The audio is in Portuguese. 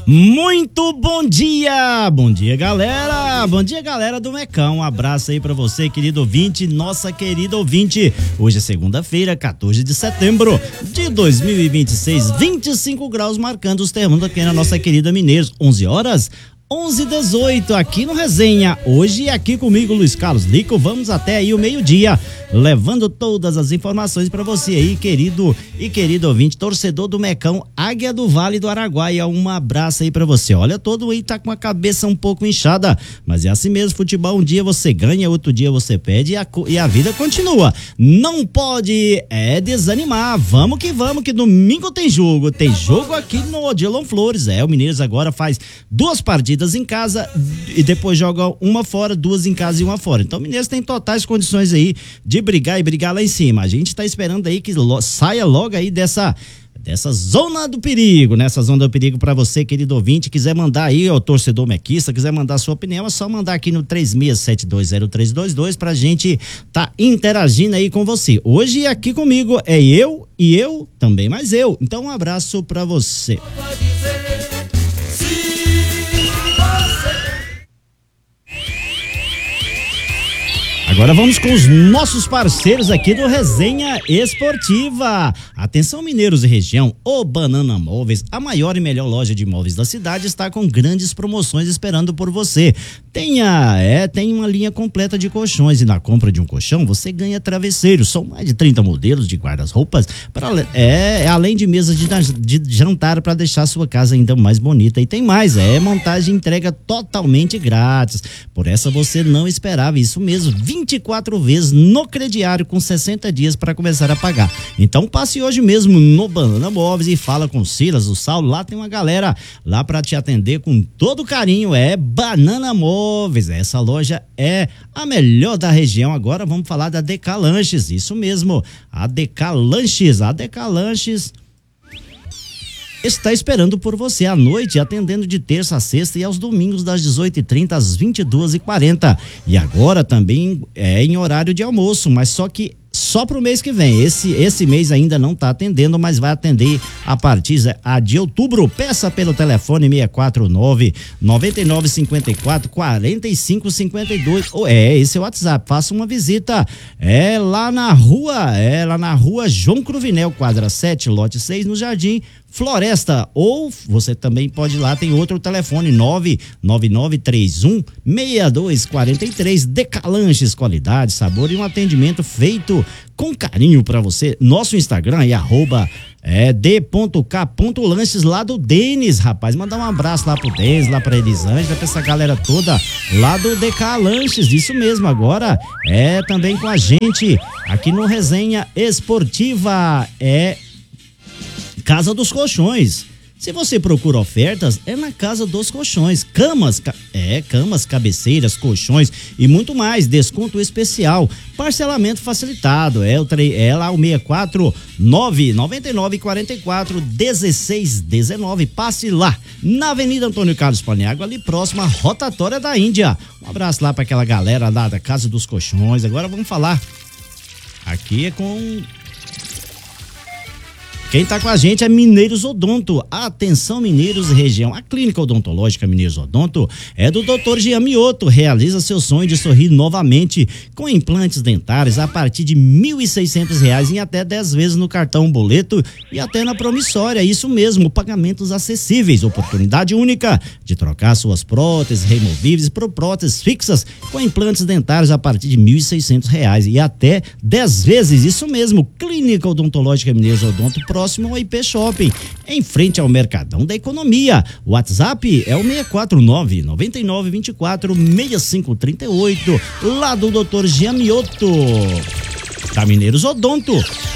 Muito bom dia galera do Mecão, um abraço aí pra você, querido ouvinte, nossa querida ouvinte. Hoje é segunda-feira, 14 de setembro de 2026, 25 graus marcando os termômetros aqui na nossa querida Mineiros, 11 horas 11h18 aqui no Resenha. Hoje aqui comigo Luiz Carlos Lico, vamos até aí o meio-dia, levando todas as informações para você aí, querido e querido ouvinte, torcedor do Mecão, Águia do Vale do Araguaia. Um abraço aí para você. Olha, todo aí tá com a cabeça um pouco inchada, mas é assim mesmo, futebol, um dia você ganha, outro dia você perde e a vida continua. Não pode desanimar. Vamos que domingo tem jogo aqui no Odilon Flores. O Mineiros agora faz 2 partidas em casa e depois joga uma fora, 2 em casa e uma fora. Então o Mineiros tem totais condições aí de brigar lá em cima. A gente tá esperando aí que saia logo aí dessa zona do perigo, nessa zona do perigo. Para você, querido ouvinte, quiser mandar aí, o torcedor mequista, quiser mandar sua opinião, é só mandar aqui no 36720322 pra gente tá interagindo aí com você. Hoje aqui comigo é eu e eu também, mais eu. Então um abraço pra você. Agora vamos com os nossos parceiros aqui do Resenha Esportiva. Atenção, mineiros e região, o Banana Móveis, a maior e melhor loja de móveis da cidade, está com grandes promoções esperando por você. Tem uma linha completa de colchões e na compra de um colchão você ganha travesseiros. São mais de 30 modelos de guarda-roupas, além de mesas de jantar para deixar a sua casa ainda mais bonita. E tem mais, montagem e entrega totalmente grátis. Por essa você não esperava, isso mesmo, 24 vezes no crediário com 60 dias para começar a pagar. Então passe hoje mesmo no Banana Móveis e fala com o Silas, o Saulo, lá tem uma galera lá para te atender com todo carinho. Banana Móveis, essa loja é a melhor da região. Agora vamos falar da DK Lanches, isso mesmo, a DK Lanches está esperando por você à noite, atendendo de terça a sexta e aos domingos das 18h30 às 22h40. E agora também em horário de almoço, mas só pro mês que vem. Esse mês ainda não tá atendendo, mas vai atender a partir de outubro. Peça pelo telefone 649-9954-4552. Esse é o WhatsApp. Faça uma visita. Lá na rua João Cruvinel, quadra 7, lote 6, no Jardim Floresta. Ou você também pode ir lá, tem outro telefone, 99931-6243. DK Lanches, qualidade, sabor e um atendimento feito com carinho pra você. Nosso Instagram é d.k.lanches, lá do Denis, rapaz. Mandar um abraço lá pro Denis, lá pra Elisângela, pra essa galera toda lá do DK Lanches, isso mesmo. Agora também com a gente aqui no Resenha Esportiva, Casa dos Colchões. Se você procura ofertas, na Casa dos Colchões. Camas, cabeceiras, colchões e muito mais. Desconto especial. Parcelamento facilitado. Lá o 649-9944-1619. Passe lá na Avenida Antônio Carlos Paniagua, ali próximo à Rotatória da Índia. Um abraço lá para aquela galera lá da Casa dos Colchões. Agora vamos falar. Aqui com... Quem tá com a gente é Mineiros Odonto. Atenção, mineiros e região. A clínica odontológica Mineiros Odonto é do Dr. Jean Mioto. Realiza seu sonho de sorrir novamente com implantes dentários a partir de R$ 1.600 em até 10 vezes no cartão boleto e até na promissória. Isso mesmo, pagamentos acessíveis. Oportunidade única de trocar suas próteses removíveis por próteses fixas com implantes dentários a partir de R$ 1.600 e até 10 vezes. Isso mesmo, clínica odontológica Mineiros Odonto, próximo ao IP Shopping, em frente ao Mercadão da Economia. O WhatsApp é o 649-9924-6538, lá do Dr. Jean Mioto. Da Mineiros Odonto,